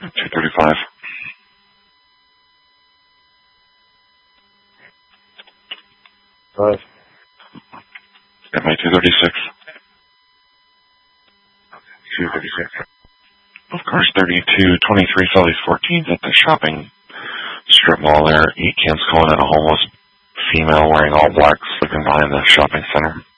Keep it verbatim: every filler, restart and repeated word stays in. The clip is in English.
two thirty-five. Five. M I two thirty-six. two thirty-six. Of course, thirty-two twenty-three Southeast fourteenth at the shopping strip mall there. Eight cans calling in a homeless female wearing all black sleeping behind the shopping center.